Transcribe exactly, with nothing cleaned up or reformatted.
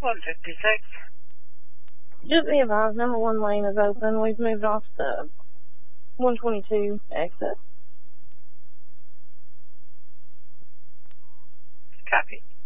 one fifty-six. Just be advised, number one lane is open. We've moved off the one twenty-two exit. Copy.